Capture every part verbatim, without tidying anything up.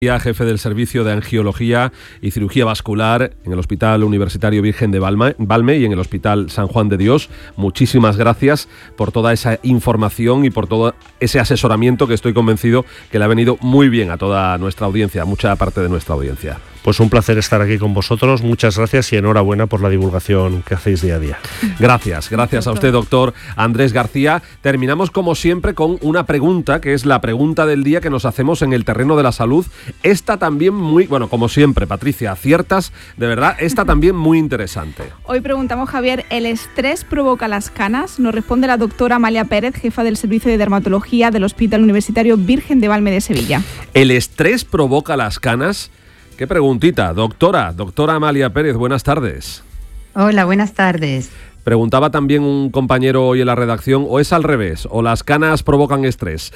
Jefe del Servicio de Angiología y Cirugía Vascular en el Hospital Universitario Virgen de Valme, Valme y en el Hospital San Juan de Dios. Muchísimas gracias por toda esa información y por todo ese asesoramiento que estoy convencido que le ha venido muy bien a toda nuestra audiencia, a mucha parte de nuestra audiencia. Pues un placer estar aquí con vosotros, muchas gracias y enhorabuena por la divulgación que hacéis día a día. Gracias, gracias a usted, doctor Andrés García. Terminamos como siempre con una pregunta, que es la pregunta del día que nos hacemos en el terreno de la salud. Esta también muy, bueno, como siempre, Patricia, aciertas, de verdad, esta también muy interesante. Hoy preguntamos, Javier, ¿el estrés provoca las canas? Nos responde la doctora Amalia Pérez, jefa del Servicio de Dermatología del Hospital Universitario Virgen de Valme de Sevilla. ¿El estrés provoca las canas? Qué preguntita, doctora, doctora Amalia Pérez, buenas tardes. Hola, buenas tardes. Preguntaba también un compañero hoy en la redacción, ¿o es al revés? ¿O las canas provocan estrés?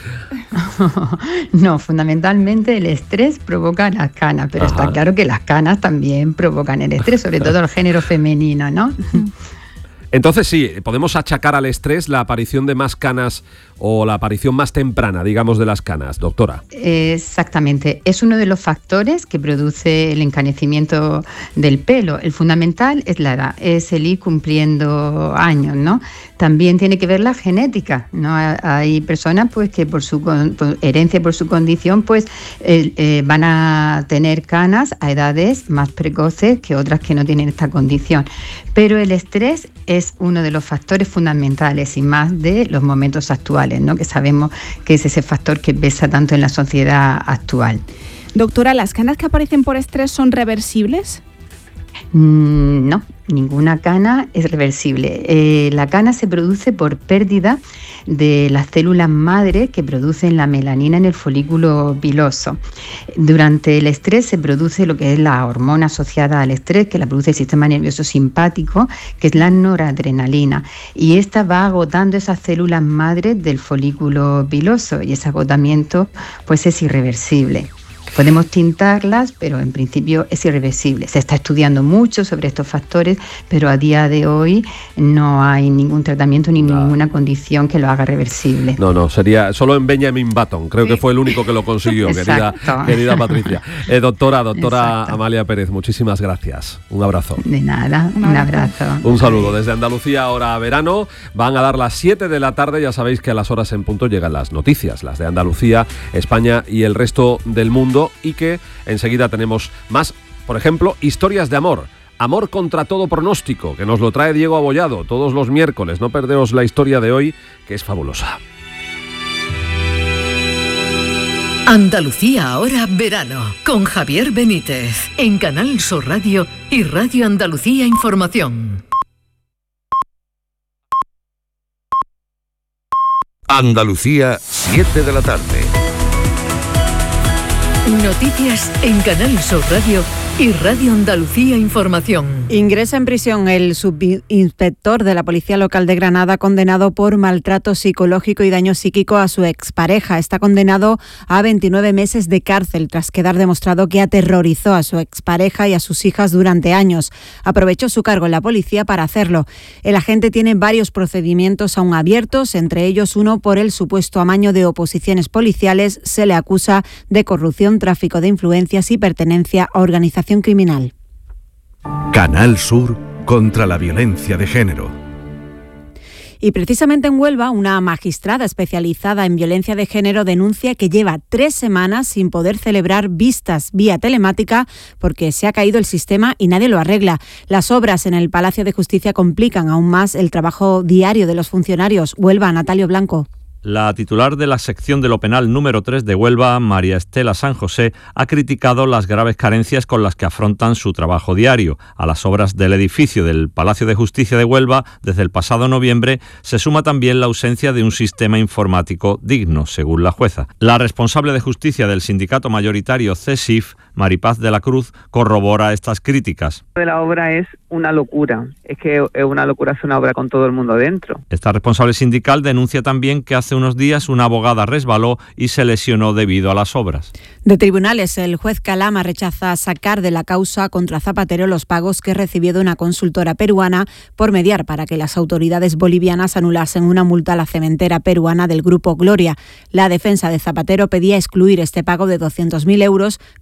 No, fundamentalmente el estrés provoca las canas, pero Ajá. Está claro que las canas también provocan el estrés, sobre todo el género femenino, ¿no? Entonces sí, podemos achacar al estrés la aparición de más canas o la aparición más temprana, digamos, de las canas, doctora. Exactamente, es uno de los factores que produce el encanecimiento del pelo. El fundamental es la edad, es el ir cumpliendo años, ¿no? También tiene que ver la genética, ¿no? Hay personas pues que por su por herencia, por su condición, pues eh, eh, van a tener canas a edades más precoces que otras que no tienen esta condición. Pero el estrés es uno de los factores fundamentales y más de los momentos actuales, ¿no? Que sabemos que es ese factor que pesa tanto en la sociedad actual. Doctora, ¿las canas que aparecen por estrés son reversibles? Mm, no, ninguna cana es reversible. Eh, la cana se produce por pérdida de las células madre que producen la melanina en el folículo piloso. Durante el estrés se produce lo que es la hormona asociada al estrés, que la produce el sistema nervioso simpático, que es la noradrenalina, y esta va agotando esas células madre del folículo piloso y ese agotamiento pues es irreversible. Podemos tintarlas, pero en principio es irreversible. Se está estudiando mucho sobre estos factores, pero a día de hoy no hay ningún tratamiento ni no. ninguna condición que lo haga reversible. No, no, sería solo en Benjamin Button, creo sí. que fue el único que lo consiguió, querida, querida Patricia. Eh, doctora, doctora Exacto. Amalia Pérez, muchísimas gracias. Un abrazo. De nada, un, un abrazo. Un saludo. Desde Andalucía, ahora verano, van a dar las siete de la tarde, ya sabéis que a las horas en punto llegan las noticias, las de Andalucía, España y el resto del mundo, y que enseguida tenemos más, por ejemplo, historias de amor. Amor contra todo pronóstico, que nos lo trae Diego Abollado todos los miércoles. No perdeos la historia de hoy, que es fabulosa. Andalucía ahora verano, con Javier Benítez, en Canal Sur Radio y Radio Andalucía Información. Andalucía, siete de la tarde. Noticias en Canal Sur Radio y Radio Andalucía Información. Ingresa en prisión el subinspector de la Policía Local de Granada condenado por maltrato psicológico y daño psíquico a su expareja. Está condenado a veintinueve meses de cárcel tras quedar demostrado que aterrorizó a su expareja y a sus hijas durante años. Aprovechó su cargo en la policía para hacerlo. El agente tiene varios procedimientos aún abiertos, entre ellos uno por el supuesto amaño de oposiciones policiales. Se le acusa de corrupción, tráfico de influencias y pertenencia a organización criminal. Canal Sur contra la violencia de género. Y precisamente en Huelva, una magistrada especializada en violencia de género denuncia que lleva tres semanas sin poder celebrar vistas vía telemática porque se ha caído el sistema y nadie lo arregla. Las obras en el Palacio de Justicia complican aún más el trabajo diario de los funcionarios. Huelva, Natalio Blanco. La titular de la sección de lo penal número tres de Huelva, María Estela San José, ha criticado las graves carencias con las que afrontan su trabajo diario. A las obras del edificio del Palacio de Justicia de Huelva, desde el pasado noviembre, se suma también la ausencia de un sistema informático digno, según la jueza. La responsable de justicia del sindicato mayoritario C E S I F, Maripaz de la Cruz, corrobora estas críticas. La obra es una locura, es que es una locura hacer una obra con todo el mundo dentro. Esta responsable sindical denuncia también que hace unos días una abogada resbaló y se lesionó debido a las obras. De tribunales, el juez Calama rechaza sacar de la causa contra Zapatero los pagos que recibió de una consultora peruana por mediar para que las autoridades bolivianas anulasen una multa a la cementera peruana del Grupo Gloria. La defensa de Zapatero pedía excluir este pago de doscientos mil euros,